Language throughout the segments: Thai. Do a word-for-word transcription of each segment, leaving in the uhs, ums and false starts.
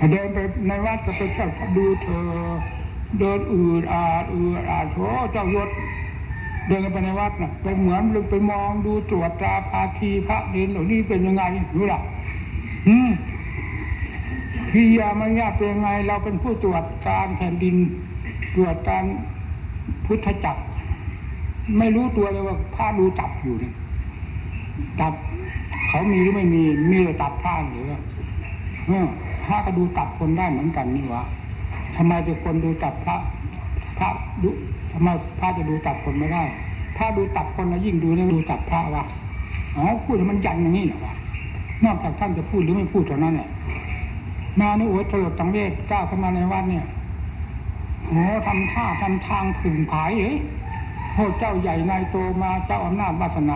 เดินไปในวัดก็ไปเช่าดูเธอเดินอืดอาดอืดอาดโถเจ้ายศเดินไปในวัดน่ะไปเหมือนลึกไปมองดูตรวจตราภาคีพระเนรเหล่านี้เป็นยังไงรู้หรออืมพิยามายาเป็นยังไงเราเป็นผู้ตรวจการแผ่นดินตรวจการพุทธจักรไม่รู้ตัวเลยว่าพระดูจับอยู่นี่จับเขามีหรือไม่มีมีแต่ตับพระหรือเออพระก็ดูตับคนได้เหมือนกันนี่วะทำไมเป็นคนดูตับพระพระดูทำไมพระจะดูตับคนไม่ได้ถ้าดูตับคนแล้วยิ่งดูเรื่องดูตับพระวะอ๋อพูดมันยันอย่างนี้เหรอวะนอกจากท่านจะพูดหรือไม่พูดเท่านั้นแหละมานี่โอ้ยตลดตังเวทก้าวเข้ามาในวัดเนี่ยโอ้ทำท่าทำทางผึ่งผายเอ้ยโอ้เจ้าใหญ่นายโตมาเจ้าอำนาจวาสนา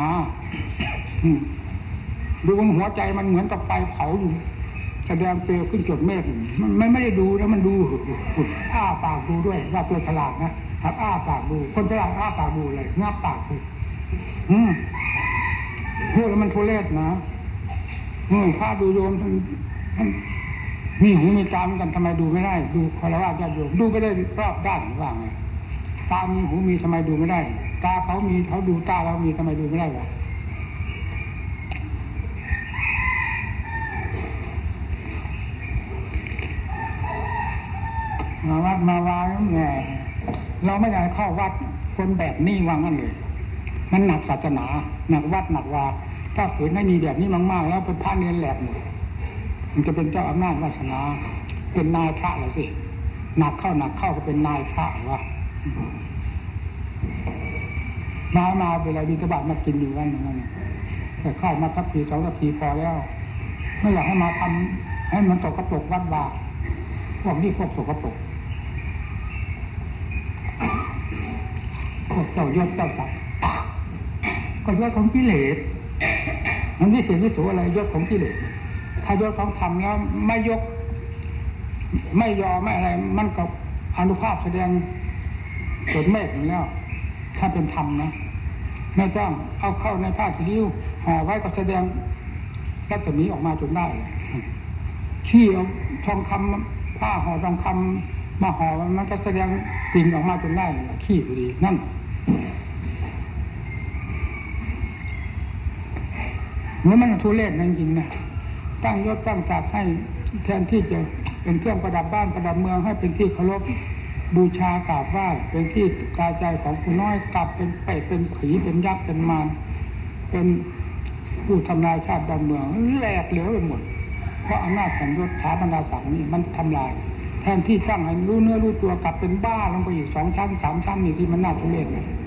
ดูหัวใจมันเหมือนกับไฟเผาอยู่แสดงเปลวขึ้นจดเมฆมันไม่ได้ดูแล้วมันดูอ้าปากดูด้วยว่าตัวฉลาดนะครับอ้าปากดูคนฉลาดอ้าปากดูเลยงับปากดูอืมพูดแล้วมันทุเรศนะอืมข้าดูโยมมันมีหูมีตาเหมือนกันทำไมดูไม่ได้ดูคารวะญาติโยมดูไม่ได้รอบด้านว่าไงตามีหูมีทำไมดูไม่ได้ตาเขามีเขาดูตาเรามีทำไมดูไม่ได้วะมาวัดมาวาแหมเราไม่อยากเข้าวัดคนแบบนี้วางนั่นเลยมันหนักศาสนาหนักวัดหนักวาถ้าฝืนให้มีแบบนี้มากๆแล้วเป็นพระเนียนแหลกหมดมันจะเป็นเจ้าอำนาจวาสนาเป็นนายพระเลยสิหนักเข้าหนักเข้าก็เป็นนายพระวะมามาเวลาบิณฑบาตมากินอยู่วันหนึ่งนั่นแต่เข้ามาทัพพีสองทัพพีพอแล้วไม่อยากให้มาทำให้มันตกกระปรกวัดบาพวกนี้พวกตกกระปรกพวกเจ้ายศเจ้าจักรก็ยศของกิเลสมันวิเศษวิโสอะไรยศของกิเลสถ้ายศของธรรมแล้วไม่ยกไม่ยอมไม่อะไรมันก็อนุภาพแสดงจดเมฆอยู่แล้วถ้าเป็นธรรมนะไม่ต้องเอาเข้าในผ้าสีริ้วห่อไว้ก็แสดงรัศมีออกมาจนได้ขี้เอาทองคำผ้าห่อทองคำมาห่อมันก็แสดงปิ่นออกมาจนได้ขี้พอดีนั่นเมื่อมันทุเรศจริงๆนะตั้งยศตั้งศักดิ์ให้แทนที่จะเป็นเครื่องประดับบ้านประดับเมืองให้เป็นที่เคารพบูชากราบไหว้เป็นที่กายใจของผู้น้อยกลับเป็นเป็ดเป็นผีเป็นยักษ์เป็นมารเป็นผู้ทำลายชาติบ้านเมืองแหลกเหลวไปหมดเพราะอำนาจของยศถาบรรดาศักดิ์นี่มันทำลายแทนที่ตั้งให้รู้เนื้อรู้ตัวกลับเป็นบ้าลงไปอีกสองชั้นสามชั้นนี่ที่มันน่าทุเรศ